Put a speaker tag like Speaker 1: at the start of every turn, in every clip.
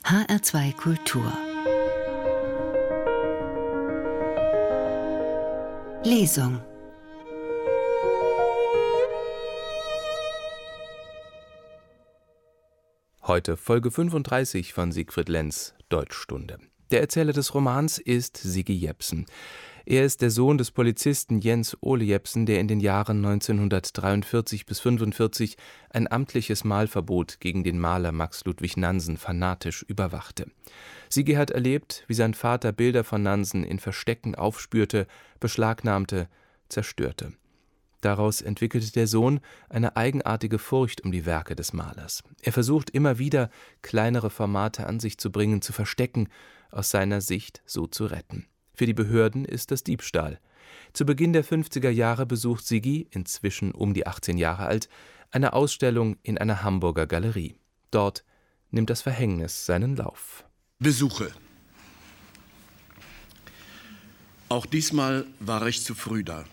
Speaker 1: HR2 Kultur Lesung.
Speaker 2: Heute Folge 35 von Siegfried Lenz, Deutschstunde. Der Erzähler des Romans ist Sigi Jepsen. Er ist der Sohn des Polizisten Jens Ole Jepsen, der in den Jahren 1943 bis 1945 ein amtliches Malverbot gegen den Maler Max Ludwig Nansen fanatisch überwachte. Sigi hat erlebt, wie sein Vater Bilder von Nansen in Verstecken aufspürte, beschlagnahmte, zerstörte. Daraus entwickelte der Sohn eine eigenartige Furcht um die Werke des Malers. Er versucht immer wieder, kleinere Formate an sich zu bringen, zu verstecken, aus seiner Sicht so zu retten. Für die Behörden ist das Diebstahl. Zu Beginn der 50er Jahre besucht Sigi, inzwischen um die 18 Jahre alt, eine Ausstellung in einer Hamburger Galerie. Dort nimmt das Verhängnis seinen Lauf.
Speaker 3: Besuche. Auch diesmal war ich zu früh da.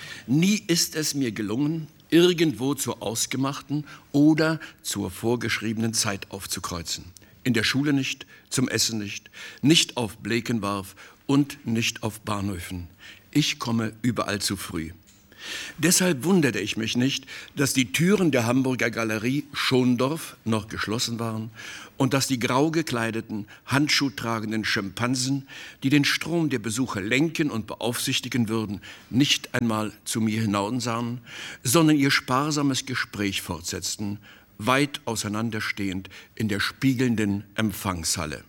Speaker 3: Nie ist es mir gelungen, irgendwo zur ausgemachten oder zur vorgeschriebenen Zeit aufzukreuzen. In der Schule nicht, zum Essen nicht, nicht auf Blekenwarf und nicht auf Bahnhöfen. Ich komme überall zu früh. Deshalb wunderte ich mich nicht, dass die Türen der Hamburger Galerie Schondorf noch geschlossen waren und dass die grau gekleideten, handschuhtragenden Schimpansen, die den Strom der Besucher lenken und beaufsichtigen würden, nicht einmal zu mir hinaussahen, sondern ihr sparsames Gespräch fortsetzten, weit auseinanderstehend in der spiegelnden Empfangshalle.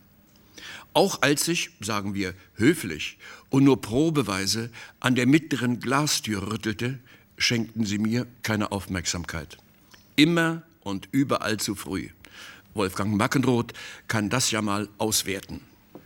Speaker 3: Auch als ich, sagen wir höflich und nur probeweise, an der mittleren Glastür rüttelte, schenkten sie mir keine Aufmerksamkeit. Immer und überall zu früh. Wolfgang Mackenroth kann das ja mal auswerten.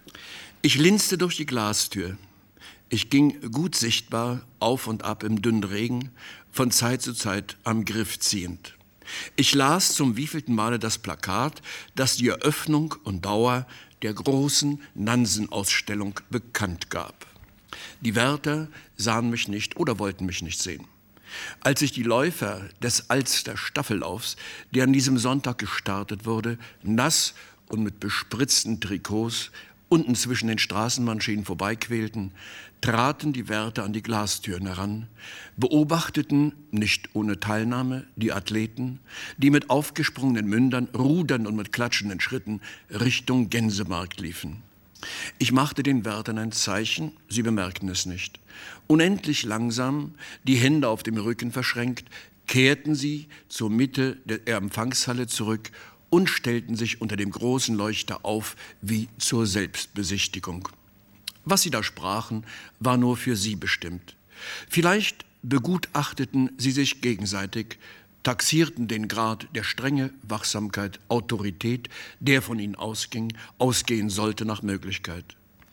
Speaker 3: Ich linste durch die Glastür. Ich ging gut sichtbar auf und ab im dünnen Regen, von Zeit zu Zeit am Griff ziehend. Ich las zum wievielten Male das Plakat, das die Eröffnung und Dauer der großen Nansen-Ausstellung bekannt gab. Die Wärter sahen mich nicht oder wollten mich nicht sehen. Als ich die Läufer des Alster-Staffellaufs, der an diesem Sonntag gestartet wurde, nass und mit bespritzten Trikots unten zwischen den Straßenbahnschienen vorbeiquälten, traten die Wärter an die Glastüren heran, beobachteten, nicht ohne Teilnahme, die Athleten, die mit aufgesprungenen Mündern, rudern und mit klatschenden Schritten Richtung Gänsemarkt liefen. Ich machte den Wärtern ein Zeichen, sie bemerkten es nicht. Unendlich langsam, die Hände auf dem Rücken verschränkt, kehrten sie zur Mitte der Empfangshalle zurück und stellten sich unter dem großen Leuchter auf wie zur Selbstbesichtigung. Was sie da sprachen, war nur für sie bestimmt. Vielleicht begutachteten sie sich gegenseitig, taxierten den Grad der Strenge, Wachsamkeit, Autorität, der von ihnen ausgehen sollte nach Möglichkeit.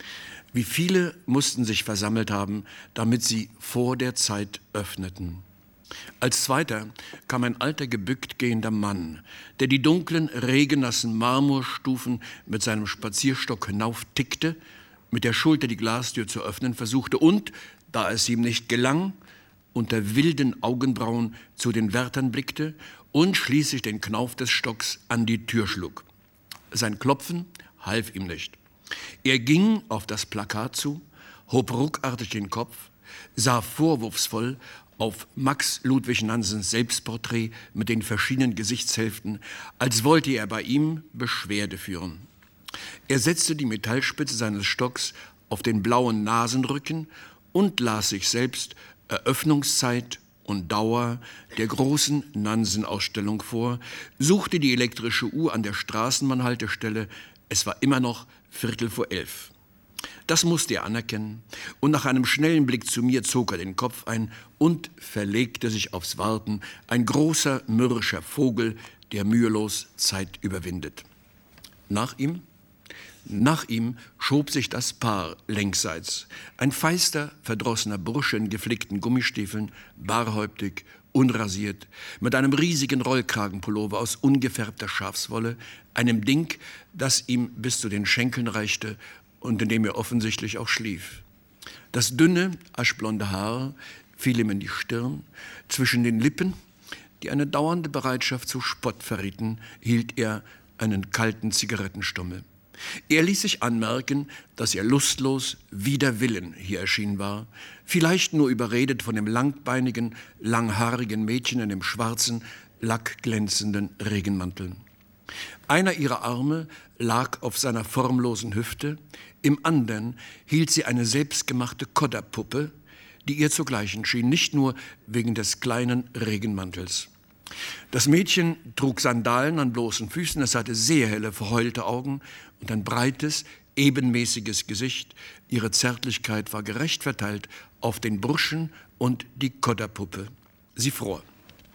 Speaker 3: Wie viele mussten sich versammelt haben, damit sie vor der Zeit öffneten. Als zweiter kam ein alter, gebückt gehender Mann, der die dunklen, regennassen Marmorstufen mit seinem Spazierstock hinauftickte, mit der Schulter die Glastür zu öffnen versuchte und, da es ihm nicht gelang, unter wilden Augenbrauen zu den Wärtern blickte und schließlich den Knauf des Stocks an die Tür schlug. Sein Klopfen half ihm nicht. Er ging auf das Plakat zu, hob ruckartig den Kopf, sah vorwurfsvoll auf Max Ludwig Nansens Selbstporträt mit den verschiedenen Gesichtshälften, als wollte er bei ihm Beschwerde führen. Er setzte die Metallspitze seines Stocks auf den blauen Nasenrücken und las sich selbst Eröffnungszeit und Dauer der großen Nansen-Ausstellung vor, suchte die elektrische Uhr an der Straßenbahnhaltestelle. Es war immer noch 11:15. Das musste er anerkennen, und nach einem schnellen Blick zu mir zog er den Kopf ein und verlegte sich aufs Warten, ein großer, mürrischer Vogel, der mühelos Zeit überwindet. Nach ihm schob sich das Paar längsseits. Ein feister, verdrossener Bursche in geflickten Gummistiefeln, barhäuptig, unrasiert, mit einem riesigen Rollkragenpullover aus ungefärbter Schafswolle, einem Ding, das ihm bis zu den Schenkeln reichte und in dem er offensichtlich auch schlief. Das dünne, aschblonde Haar fiel ihm in die Stirn. Zwischen den Lippen, die eine dauernde Bereitschaft zu Spott verrieten, hielt er einen kalten Zigarettenstummel. Er ließ sich anmerken, dass er lustlos wider Willen hier erschienen war, vielleicht nur überredet von dem langbeinigen, langhaarigen Mädchen in dem schwarzen, lackglänzenden Regenmantel. Einer ihrer Arme lag auf seiner formlosen Hüfte, im anderen hielt sie eine selbstgemachte Kodderpuppe, die ihr zu gleichen schien, nicht nur wegen des kleinen Regenmantels. Das Mädchen trug Sandalen an bloßen Füßen, es hatte sehr helle, verheulte Augen und ein breites, ebenmäßiges Gesicht. Ihre Zärtlichkeit war gerecht verteilt auf den Burschen und die Kodderpuppe. Sie fror.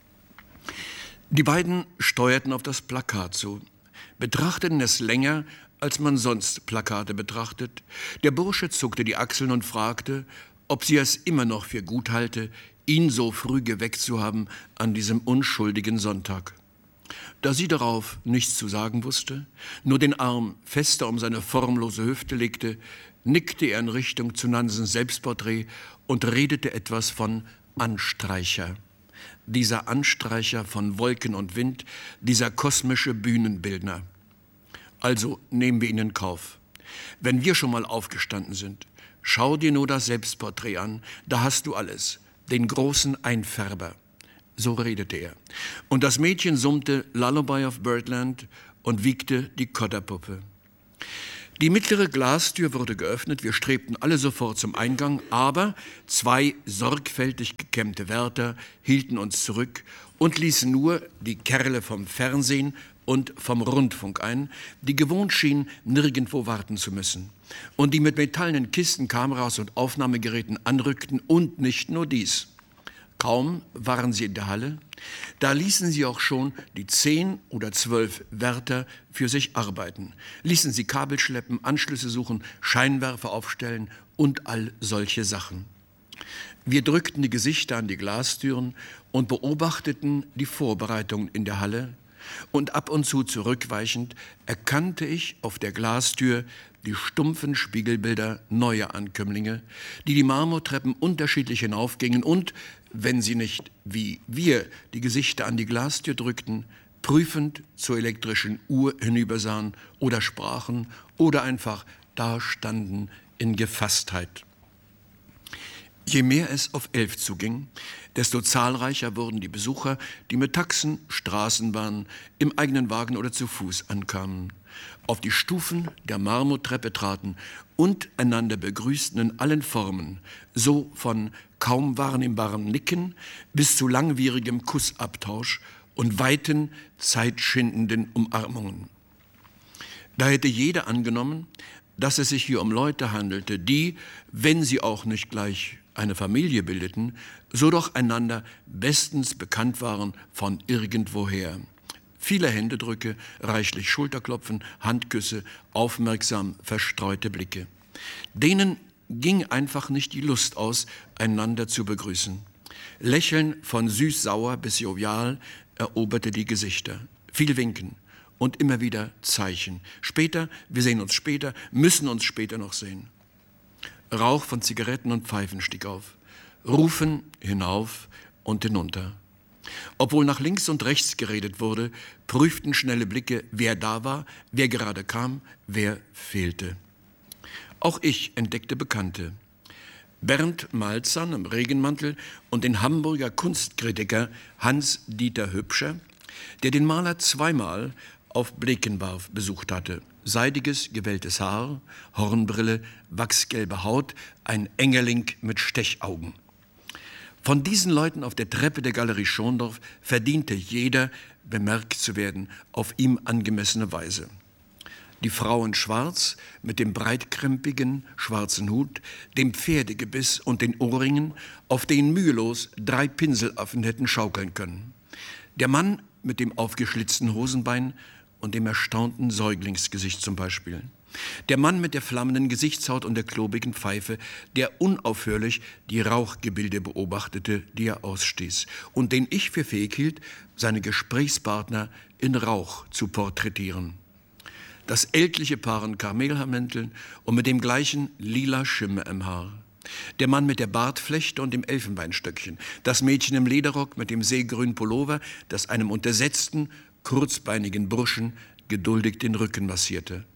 Speaker 3: Die beiden steuerten auf das Plakat zu, betrachteten es länger, als man sonst Plakate betrachtet. Der Bursche zuckte die Achseln und fragte, ob sie es immer noch für gut halte, ihn so früh geweckt zu haben an diesem unschuldigen Sonntag. Da sie darauf nichts zu sagen wusste, nur den Arm fester um seine formlose Hüfte legte, nickte er in Richtung zu Nansens Selbstporträt und redete etwas von Anstreicher. Dieser Anstreicher von Wolken und Wind, dieser kosmische Bühnenbildner. Also nehmen wir ihn in Kauf. Wenn wir schon mal aufgestanden sind, schau dir nur das Selbstporträt an, da hast du alles, den großen Einfärber. So redete er. Und das Mädchen summte Lullaby of Birdland und wiegte die Kodderpuppe. Die mittlere Glastür wurde geöffnet, wir strebten alle sofort zum Eingang, aber 2 sorgfältig gekämmte Wärter hielten uns zurück und ließen nur die Kerle vom Fernsehen und vom Rundfunk ein, die gewohnt schienen, nirgendwo warten zu müssen und die mit metallenen Kisten, Kameras und Aufnahmegeräten anrückten und nicht nur dies. Kaum waren sie in der Halle, da ließen sie auch schon die 10 oder 12 Wärter für sich arbeiten, ließen sie Kabel schleppen, Anschlüsse suchen, Scheinwerfer aufstellen und all solche Sachen. Wir drückten die Gesichter an die Glastüren und beobachteten die Vorbereitungen in der Halle, und ab und zu zurückweichend erkannte ich auf der Glastür die stumpfen Spiegelbilder neuer Ankömmlinge, die Marmortreppen unterschiedlich hinaufgingen und, wenn sie nicht wie wir die Gesichter an die Glastür drückten, prüfend zur elektrischen Uhr hinübersahen oder sprachen oder einfach dastanden in Gefasstheit. Je mehr es auf 11 zuging, desto zahlreicher wurden die Besucher, die mit Taxen, Straßenbahnen, im eigenen Wagen oder zu Fuß ankamen, auf die Stufen der Marmortreppe traten und einander begrüßten in allen Formen, so von kaum wahrnehmbarem Nicken bis zu langwierigem Kussabtausch und weiten, zeitschindenden Umarmungen. Da hätte jeder angenommen, dass es sich hier um Leute handelte, die, wenn sie auch nicht gleich eine Familie bildeten, so doch einander bestens bekannt waren von irgendwoher. Viele Händedrücke, reichlich Schulterklopfen, Handküsse, aufmerksam verstreute Blicke. Denen ging einfach nicht die Lust aus, einander zu begrüßen. Lächeln von süß-sauer bis jovial eroberte die Gesichter. Viel Winken und immer wieder Zeichen. Später, wir sehen uns später, müssen uns später noch sehen. Rauch von Zigaretten und Pfeifen stieg auf. Rufen hinauf und hinunter. Obwohl nach links und rechts geredet wurde, prüften schnelle Blicke, wer da war, wer gerade kam, wer fehlte. Auch ich entdeckte Bekannte. Bernd Malzahn im Regenmantel und den Hamburger Kunstkritiker Hans-Dieter Hübscher, der den Maler 2-mal auf Blekenwarf besucht hatte. Seidiges, gewelltes Haar, Hornbrille, wachsgelbe Haut, ein Engerling mit Stechaugen. Von diesen Leuten auf der Treppe der Galerie Schondorf verdiente jeder, bemerkt zu werden, auf ihm angemessene Weise. Die Frau in Schwarz mit dem breitkrempigen schwarzen Hut, dem Pferdegebiss und den Ohrringen, auf denen mühelos 3 Pinselaffen hätten schaukeln können. Der Mann mit dem aufgeschlitzten Hosenbein und dem erstaunten Säuglingsgesicht zum Beispiel. Der Mann mit der flammenden Gesichtshaut und der klobigen Pfeife, der unaufhörlich die Rauchgebilde beobachtete, die er ausstieß und den ich für fähig hielt, seine Gesprächspartner in Rauch zu porträtieren. Das ältliche Paar in Kamelhaarmänteln und mit dem gleichen lila Schimmer im Haar. Der Mann mit der Bartflechte und dem Elfenbeinstöckchen. Das Mädchen im Lederrock mit dem seegrünen Pullover, das einem untersetzten, kurzbeinigen Burschen geduldig den Rücken massierte.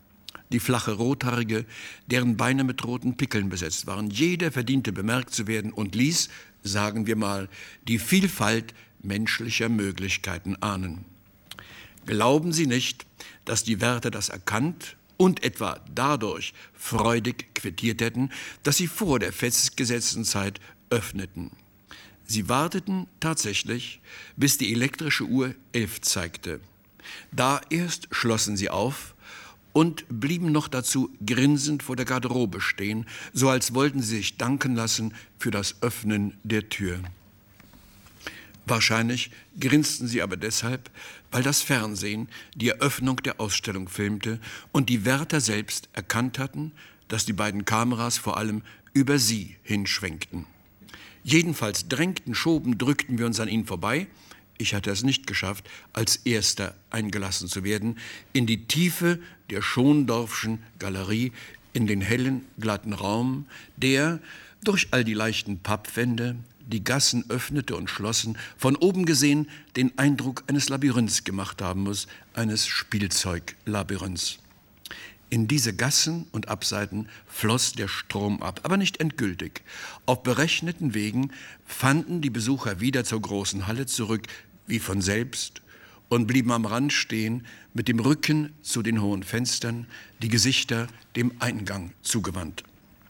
Speaker 3: die flache Rothaarige, deren Beine mit roten Pickeln besetzt waren. Jeder verdiente bemerkt zu werden und ließ, sagen wir mal, die Vielfalt menschlicher Möglichkeiten ahnen. Glauben Sie nicht, dass die Wärter das erkannt und etwa dadurch freudig quittiert hätten, dass sie vor der festgesetzten Zeit öffneten. Sie warteten tatsächlich, bis die elektrische Uhr 11 zeigte. Da erst schlossen sie auf und blieben noch dazu grinsend vor der Garderobe stehen, so als wollten sie sich danken lassen für das Öffnen der Tür. Wahrscheinlich grinsten sie aber deshalb, weil das Fernsehen die Eröffnung der Ausstellung filmte und die Wärter selbst erkannt hatten, dass die beiden Kameras vor allem über sie hinschwenkten. Jedenfalls drängten, schoben, drückten wir uns an ihnen vorbei. Ich hatte es nicht geschafft, als Erster eingelassen zu werden, in die Tiefe der Schondorfschen Galerie, in den hellen, glatten Raum, der durch all die leichten Pappwände die Gassen öffnete und schlossen, von oben gesehen den Eindruck eines Labyrinths gemacht haben muss, eines Spielzeuglabyrinths. In diese Gassen und Abseiten floss der Strom ab, aber nicht endgültig. Auf berechneten Wegen fanden die Besucher wieder zur großen Halle zurück, wie von selbst, und blieben am Rand stehen, mit dem Rücken zu den hohen Fenstern, die Gesichter dem Eingang zugewandt.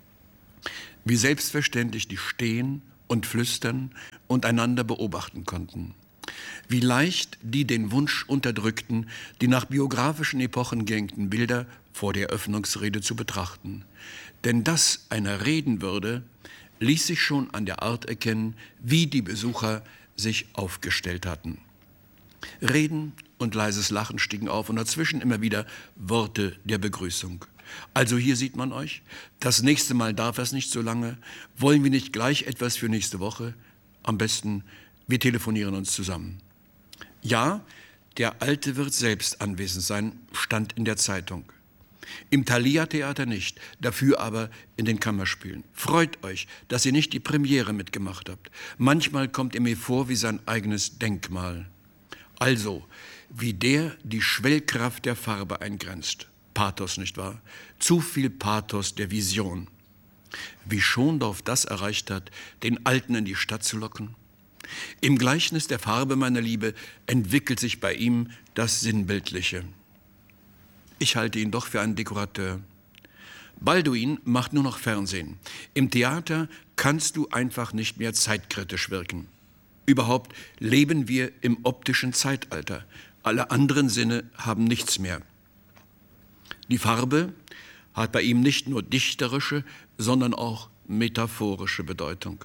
Speaker 3: Wie selbstverständlich die stehen und flüstern und einander beobachten konnten. Wie leicht die den Wunsch unterdrückten, die nach biografischen Epochen gehängten Bilder vor der Öffnungsrede zu betrachten. Denn dass einer reden würde, ließ sich schon an der Art erkennen, wie die Besucher sich aufgestellt hatten. Reden und leises Lachen stiegen auf und dazwischen immer wieder Worte der Begrüßung. Also hier sieht man euch, das nächste Mal darf es nicht so lange, wollen wir nicht gleich etwas für nächste Woche? Am besten, wir telefonieren uns zusammen. Ja, der Alte wird selbst anwesend sein, stand in der Zeitung. Im Thalia-Theater nicht, dafür aber in den Kammerspielen. Freut euch, dass ihr nicht die Premiere mitgemacht habt. Manchmal kommt ihr mir vor wie sein eigenes Denkmal. Also, wie der die Schwellkraft der Farbe eingrenzt. Pathos, nicht wahr? Zu viel Pathos der Vision. Wie Schondorf das erreicht hat, den Alten in die Stadt zu locken. Im Gleichnis der Farbe, meine Liebe, entwickelt sich bei ihm das Sinnbildliche. Ich halte ihn doch für einen Dekorateur. Balduin macht nur noch Fernsehen. Im Theater kannst du einfach nicht mehr zeitkritisch wirken. Überhaupt leben wir im optischen Zeitalter. Alle anderen Sinne haben nichts mehr. Die Farbe hat bei ihm nicht nur dichterische, sondern auch metaphorische Bedeutung.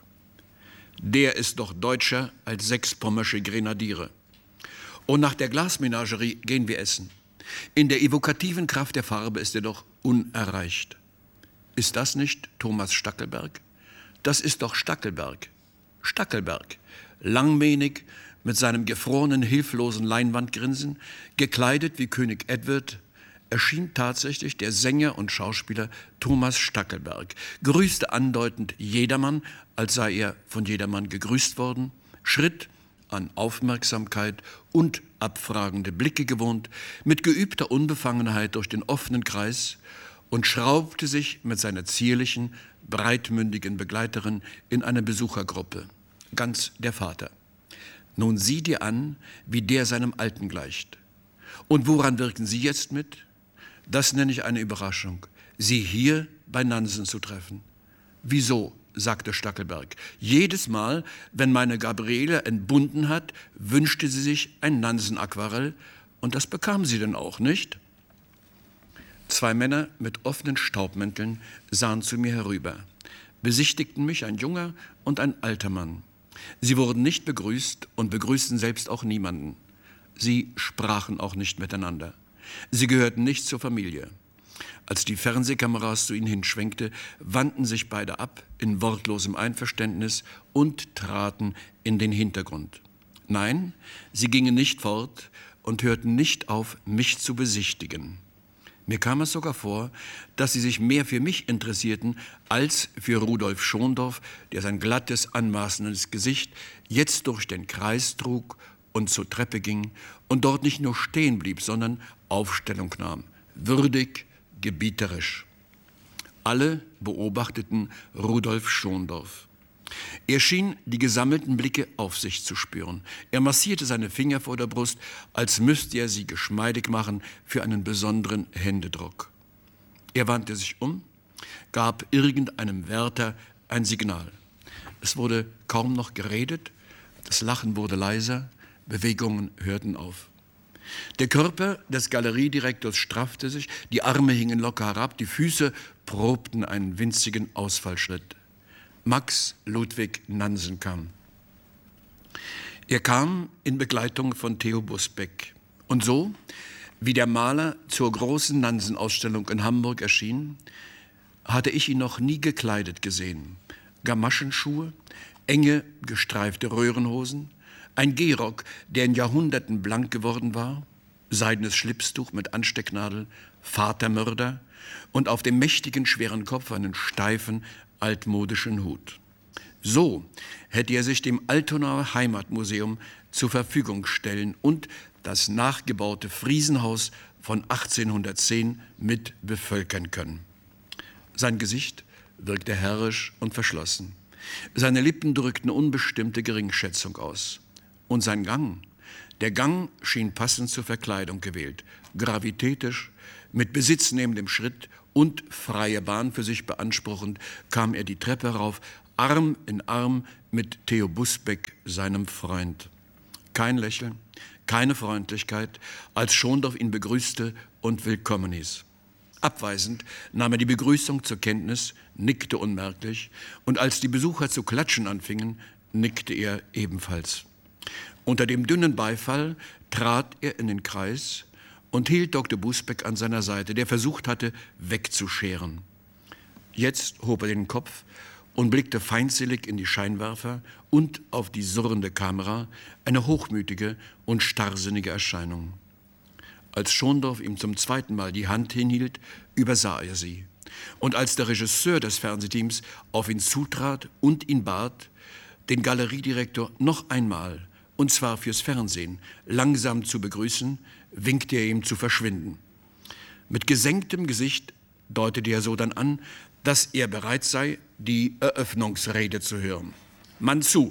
Speaker 3: Der ist doch deutscher als 6 pommersche Grenadiere. Und nach der Glasmenagerie gehen wir essen. In der evokativen Kraft der Farbe ist er doch unerreicht. Ist das nicht Thomas Stackelberg? Das ist doch Stackelberg. Stackelberg, langmähnig, mit seinem gefrorenen, hilflosen Leinwandgrinsen, gekleidet wie König Edward, erschien tatsächlich der Sänger und Schauspieler Thomas Stackelberg, grüßte andeutend jedermann, als sei er von jedermann gegrüßt worden, schritt an Aufmerksamkeit und abfragende Blicke gewohnt, mit geübter Unbefangenheit durch den offenen Kreis und schraubte sich mit seiner zierlichen, breitmündigen Begleiterin in eine Besuchergruppe, ganz der Vater. Nun sieh dir an, wie der seinem Alten gleicht. Und woran wirken Sie jetzt mit? Das nenne ich eine Überraschung, Sie hier bei Nansen zu treffen. Wieso? Sagte Stackelberg. Jedes Mal, wenn meine Gabriele entbunden hat, wünschte sie sich ein Nansen-Aquarell und das bekam sie denn auch, nicht? 2 Männer mit offenen Staubmänteln sahen zu mir herüber, besichtigten mich, ein junger und ein alter Mann. Sie wurden nicht begrüßt und begrüßten selbst auch niemanden. Sie sprachen auch nicht miteinander. Sie gehörten nicht zur Familie. Als die Fernsehkameras zu ihnen hinschwenkte, wandten sich beide ab in wortlosem Einverständnis und traten in den Hintergrund. Nein, sie gingen nicht fort und hörten nicht auf, mich zu besichtigen. Mir kam es sogar vor, dass sie sich mehr für mich interessierten als für Rudolf Schondorf, der sein glattes, anmaßendes Gesicht jetzt durch den Kreis trug und zur Treppe ging und dort nicht nur stehen blieb, sondern Aufstellung nahm, würdig, gebieterisch. Alle beobachteten Rudolf Schondorf. Er schien die gesammelten Blicke auf sich zu spüren. Er massierte seine Finger vor der Brust, als müsste er sie geschmeidig machen für einen besonderen Händedruck. Er wandte sich um, gab irgendeinem Wärter ein Signal. Es wurde kaum noch geredet, das Lachen wurde leiser, Bewegungen hörten auf. Der Körper des Galeriedirektors straffte sich, die Arme hingen locker herab, die Füße probten einen winzigen Ausfallschritt. Max Ludwig Nansen kam. Er kam in Begleitung von Theo Busbeck. Und so, wie der Maler zur großen Nansen-Ausstellung in Hamburg erschien, hatte ich ihn noch nie gekleidet gesehen. Gamaschenschuhe, enge, gestreifte Röhrenhosen, ein Gehrock, der in Jahrhunderten blank geworden war, seidenes Schlipstuch mit Anstecknadel, Vatermörder und auf dem mächtigen, schweren Kopf einen steifen, altmodischen Hut. So hätte er sich dem Altonaer Heimatmuseum zur Verfügung stellen und das nachgebaute Friesenhaus von 1810 mit bevölkern können. Sein Gesicht wirkte herrisch und verschlossen. Seine Lippen drückten unbestimmte Geringschätzung aus. Und sein Gang, der Gang schien passend zur Verkleidung gewählt, gravitätisch, mit besitznehmendem Schritt und freie Bahn für sich beanspruchend, kam er die Treppe rauf, Arm in Arm mit Theo Busbeck, seinem Freund. Kein Lächeln, keine Freundlichkeit, als Schondorf ihn begrüßte und willkommen hieß. Abweisend nahm er die Begrüßung zur Kenntnis, nickte unmerklich, und als die Besucher zu klatschen anfingen, nickte er ebenfalls. Unter dem dünnen Beifall trat er in den Kreis und hielt Dr. Busbeck an seiner Seite, der versucht hatte, wegzuscheren. Jetzt hob er den Kopf und blickte feindselig in die Scheinwerfer und auf die surrende Kamera, eine hochmütige und starrsinnige Erscheinung. Als Schondorf ihm zum zweiten Mal die Hand hinhielt, übersah er sie. Und als der Regisseur des Fernsehteams auf ihn zutrat und ihn bat, den Galeriedirektor noch einmal, und zwar fürs Fernsehen, langsam zu begrüßen, winkte er ihm zu verschwinden. Mit gesenktem Gesicht deutete er so dann an, dass er bereit sei, die Eröffnungsrede zu hören. Mann zu!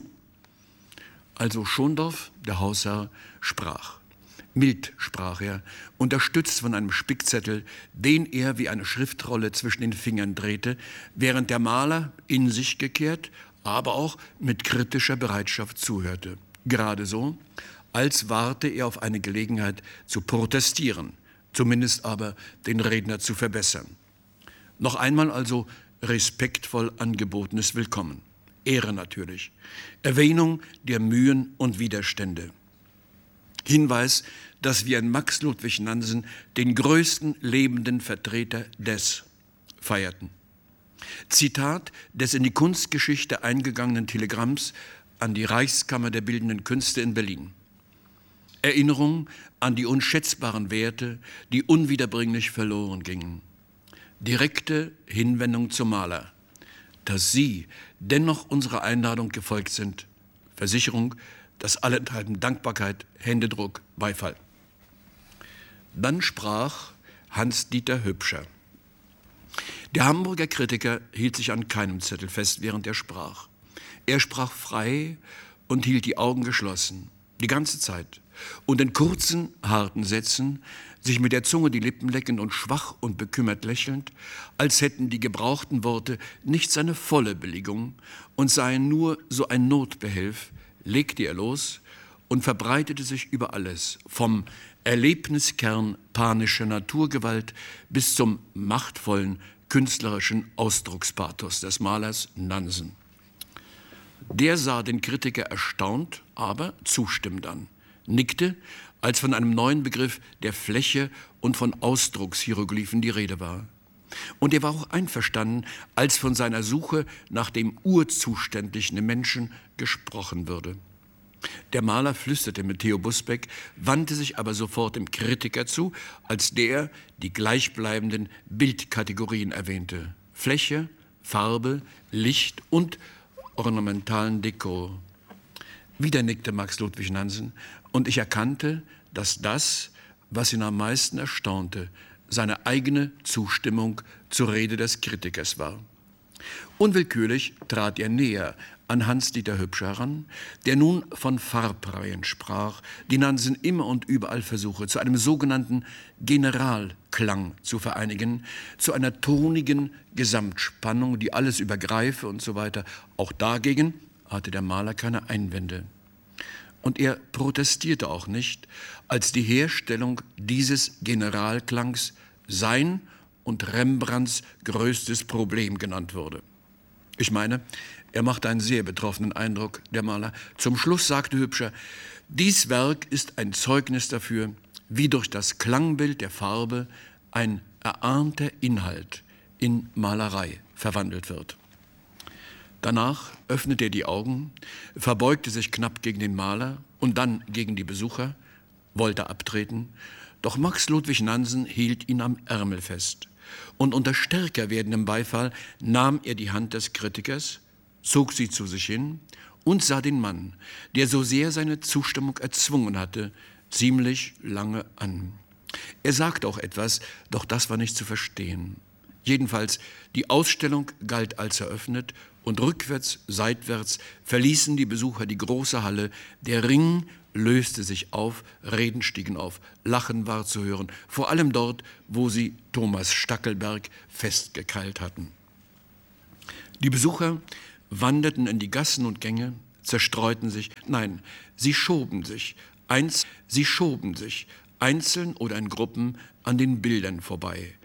Speaker 3: Also Schondorf, der Hausherr, sprach. Mild sprach er, unterstützt von einem Spickzettel, den er wie eine Schriftrolle zwischen den Fingern drehte, während der Maler in sich gekehrt, aber auch mit kritischer Bereitschaft zuhörte. Gerade so, als warte er auf eine Gelegenheit zu protestieren, zumindest aber den Redner zu verbessern. Noch einmal also respektvoll angebotenes Willkommen. Ehre natürlich. Erwähnung der Mühen und Widerstände. Hinweis, dass wir in Max Ludwig Nansen den größten lebenden Vertreter des feierten. Zitat des in die Kunstgeschichte eingegangenen Telegramms an die Reichskammer der Bildenden Künste in Berlin. Erinnerung an die unschätzbaren Werte, die unwiederbringlich verloren gingen. Direkte Hinwendung zum Maler, dass Sie dennoch unserer Einladung gefolgt sind. Versicherung, dass allenthalben Dankbarkeit, Händedruck, Beifall. Dann sprach Hans-Dieter Hübscher. Der Hamburger Kritiker hielt sich an keinem Zettel fest, während er sprach. Er sprach frei und hielt die Augen geschlossen, die ganze Zeit. Und in kurzen, harten Sätzen, sich mit der Zunge die Lippen leckend und schwach und bekümmert lächelnd, als hätten die gebrauchten Worte nicht seine volle Billigung und seien nur so ein Notbehelf, legte er los und verbreitete sich über alles, vom Erlebniskern panischer Naturgewalt bis zum machtvollen künstlerischen Ausdruckspathos des Malers Nansen. Der sah den Kritiker erstaunt, aber zustimmend an, nickte, als von einem neuen Begriff der Fläche und von Ausdruckshieroglyphen die Rede war. Und er war auch einverstanden, als von seiner Suche nach dem Urzuständigen im Menschen gesprochen würde. Der Maler flüsterte mit Theo Busbeck, wandte sich aber sofort dem Kritiker zu, als der die gleichbleibenden Bildkategorien erwähnte. Fläche, Farbe, Licht und ornamentalen Dekor. Wieder nickte Max Ludwig Nansen und ich erkannte, dass das, was ihn am meisten erstaunte, seine eigene Zustimmung zur Rede des Kritikers war. Unwillkürlich trat er näher an Hans-Dieter Hübsch heran, der nun von Farbreihen sprach, die Nansen immer und überall versuche, zu einem sogenannten Generalklang zu vereinigen, zu einer tonigen Gesamtspannung, die alles übergreife und so weiter. Auch dagegen hatte der Maler keine Einwände. Und er protestierte auch nicht, als die Herstellung dieses Generalklangs sein und Rembrandts größtes Problem genannt wurde. Ich meine, er machte einen sehr betroffenen Eindruck, der Maler. Zum Schluss sagte Hübscher, dies Werk ist ein Zeugnis dafür, wie durch das Klangbild der Farbe ein erahnter Inhalt in Malerei verwandelt wird. Danach öffnete er die Augen, verbeugte sich knapp gegen den Maler und dann gegen die Besucher, wollte abtreten, doch Max Ludwig Nansen hielt ihn am Ärmel fest. Und unter stärker werdendem Beifall nahm er die Hand des Kritikers, zog sie zu sich hin und sah den Mann, der so sehr seine Zustimmung erzwungen hatte, ziemlich lange an. Er sagte auch etwas, doch das war nicht zu verstehen. Jedenfalls, die Ausstellung galt als eröffnet und rückwärts, seitwärts verließen die Besucher die große Halle. Der Ring löste sich auf, Reden stiegen auf, Lachen war zu hören, vor allem dort, wo sie Thomas Stackelberg festgekeilt hatten. Die Besucher wanderten in die Gassen und Gänge, zerstreuten sich, nein, sie schoben sich, einzeln oder in Gruppen an den Bildern vorbei.